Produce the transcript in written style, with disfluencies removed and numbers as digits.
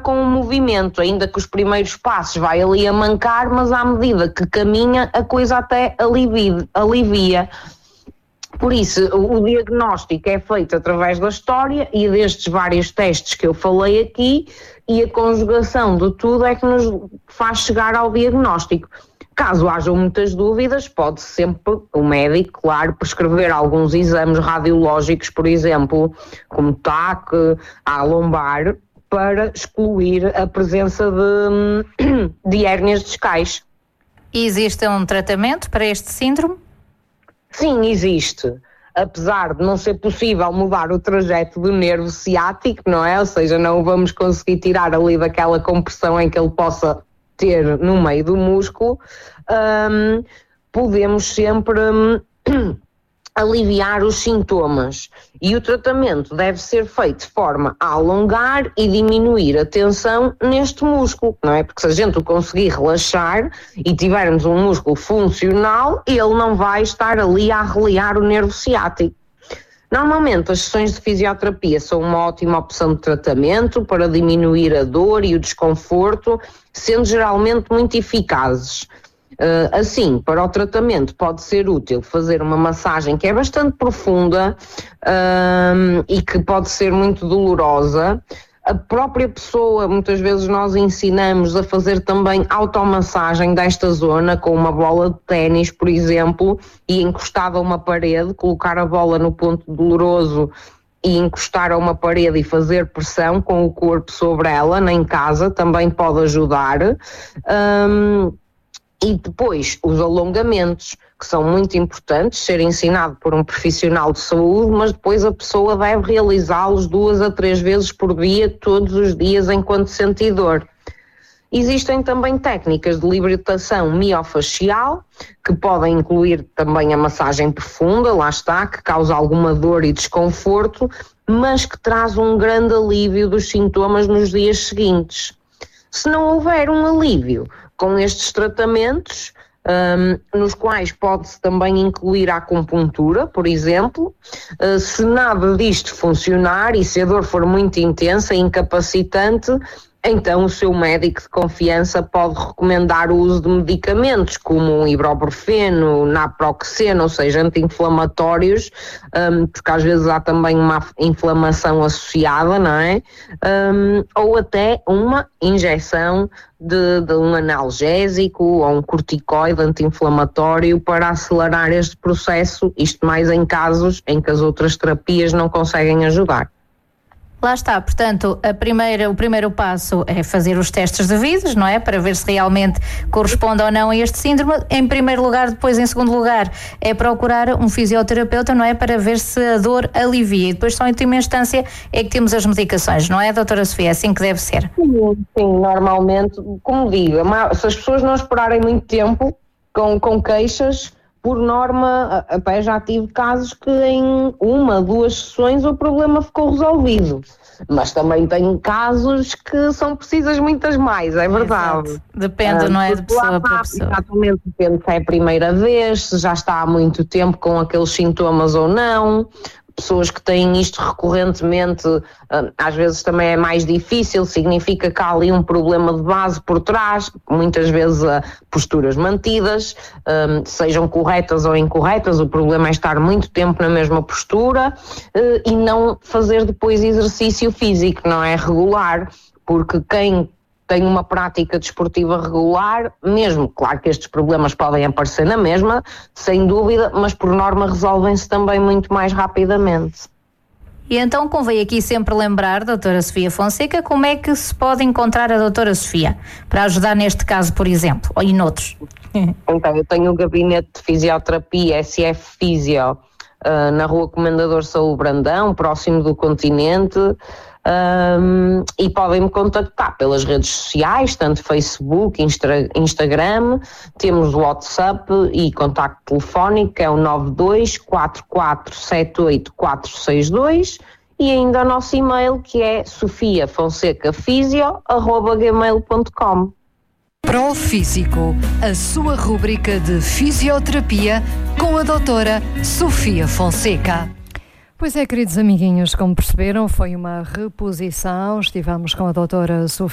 com o movimento, ainda que os primeiros passos vai ali a mancar, mas à medida que caminha a coisa até alivia. Por isso, o diagnóstico é feito através da história e destes vários testes que eu falei aqui, e a conjugação de tudo é que nos faz chegar ao diagnóstico. Caso hajam muitas dúvidas, pode sempre o médico, claro, prescrever alguns exames radiológicos, por exemplo, como TAC, à lombar, para excluir a presença de hérnias discais. E existe um tratamento para este síndrome? Sim, existe. Apesar de não ser possível mudar o trajeto do nervo ciático, não é? Ou seja, não vamos conseguir tirar ali daquela compressão em que ele possa ter no meio do músculo, podemos sempre aliviar os sintomas, e o tratamento deve ser feito de forma a alongar e diminuir a tensão neste músculo, não é? Porque se a gente o conseguir relaxar e tivermos um músculo funcional, ele não vai estar ali a arreliar o nervo ciático. Normalmente as sessões de fisioterapia são uma ótima opção de tratamento para diminuir a dor e o desconforto, sendo geralmente muito eficazes. Assim, para o tratamento pode ser útil fazer uma massagem que é bastante profunda e que pode ser muito dolorosa. A própria pessoa, muitas vezes nós ensinamos a fazer também automassagem desta zona com uma bola de ténis, por exemplo, e encostada a uma parede, colocar a bola no ponto doloroso e encostar a uma parede e fazer pressão com o corpo sobre ela, em casa, também pode ajudar. E depois os alongamentos, que são muito importantes, ser ensinado por um profissional de saúde, mas depois a pessoa deve realizá-los 2 a 3 vezes por dia, todos os dias, enquanto sente dor. Existem também técnicas de libertação miofascial, que podem incluir também a massagem profunda, lá está, que causa alguma dor e desconforto, mas que traz um grande alívio dos sintomas nos dias seguintes. Se não houver um alívio com estes tratamentos, nos quais pode-se também incluir a acupuntura, por exemplo, se nada disto funcionar e se a dor for muito intensa e incapacitante, então o seu médico de confiança pode recomendar o uso de medicamentos como ibuprofeno, naproxeno, ou seja, anti-inflamatórios, porque às vezes há também uma inflamação associada, não é? Ou até uma injeção de um analgésico ou um corticoide anti-inflamatório para acelerar este processo, isto mais em casos em que as outras terapias não conseguem ajudar. Lá está, portanto, o primeiro passo é fazer os testes devidos, não é? Para ver se realmente corresponde ou não a este síndrome. Em primeiro lugar, depois em segundo lugar, é procurar um fisioterapeuta, não é? Para ver se a dor alivia. E depois só em última instância é que temos as medicações, não é, doutora Sofia? É assim que deve ser. Sim, normalmente, como digo, se as pessoas não esperarem muito tempo com queixas, por norma, até já tive casos que em 1, 2 sessões o problema ficou resolvido. Mas também tenho casos que são precisas muitas mais, é verdade. Exato. Depende, não é, de pessoa para pessoa. Exatamente, depende se é a primeira vez, se já está há muito tempo com aqueles sintomas ou não. Pessoas que têm isto recorrentemente, às vezes também é mais difícil, significa que há ali um problema de base por trás, muitas vezes posturas mantidas, sejam corretas ou incorretas, o problema é estar muito tempo na mesma postura e não fazer depois exercício físico, não é regular, porque quem tem uma prática desportiva regular, mesmo, claro que estes problemas podem aparecer na mesma, sem dúvida, mas por norma resolvem-se também muito mais rapidamente. E então convém aqui sempre lembrar, doutora Sofia Fonseca, como é que se pode encontrar a doutora Sofia, para ajudar neste caso, por exemplo, ou em outros? Então, eu tenho o gabinete de fisioterapia SF Fisio, na Rua Comendador Saúl Brandão, próximo do Continente, e podem-me contactar pelas redes sociais, tanto Facebook, Instagram, temos o WhatsApp e contacto telefónico, que é o 92 4478462, e ainda o nosso e-mail, que é sofiafonsecafisio@gmail.com. Profísico, a sua rúbrica de fisioterapia com a doutora Sofia Fonseca. Pois é, queridos amiguinhos, como perceberam, foi uma reposição. Estivemos com a doutora Sofia